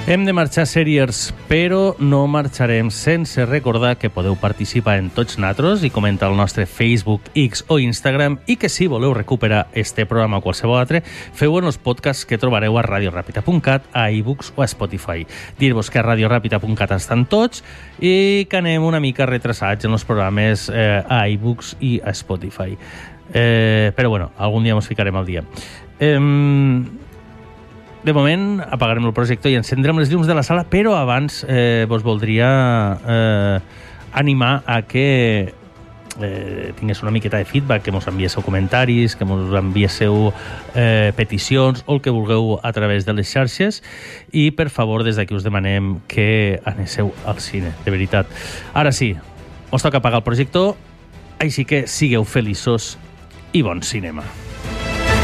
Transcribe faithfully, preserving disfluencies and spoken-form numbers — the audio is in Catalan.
Hem de marxar seriers, però no marxarem sense recordar que podeu participar en tots natros i comentar al nostre Facebook, X o Instagram, i que si voleu recuperar este programa o qualsevol altre, feu en els podcasts que trobareu a radio ràpida punt cat, a iBooks o a Spotify. Dir-vos que a radio ràpida punt cat estan tots i que anem una mica retrasats en els programes eh, a iBooks i a Spotify. Eh, però bueno, algun dia ens ficarem al dia. Eh, De moment apagarem el projector i encendrem les llums de la sala, però abans eh, vos voldria eh, animar a que eh, tingués una miqueta de feedback, que mos enviéssiu comentaris, que mos enviéssiu eh, peticions o el que vulgueu a través de les xarxes, i per favor des d'aquí us demanem que anéssiu al cine, de veritat. Ara sí, us toca apagar el projector, així que sigueu feliços i bon cinema.